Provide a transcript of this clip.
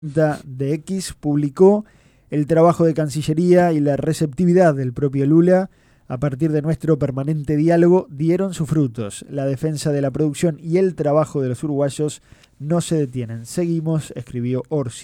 de X publicó el trabajo de Cancillería y la receptividad del propio Lula a partir de nuestro permanente diálogo dieron sus frutos. La defensa de la producción y el trabajo de los uruguayos no se detienen. Seguimos, escribió Orsi.